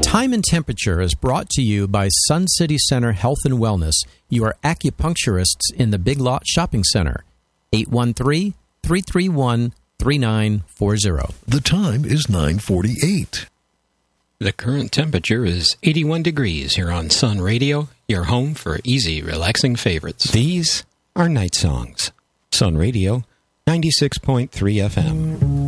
Time and Temperature is brought to you by Sun City Center Health and Wellness, your acupuncturists in the Big Lot Shopping Center. 813-331-3940. The time is 9:48. The current temperature is 81 degrees here on Sun Radio, your home for easy, relaxing favorites. These are Night Songs. Sun Radio, 96.3 FM.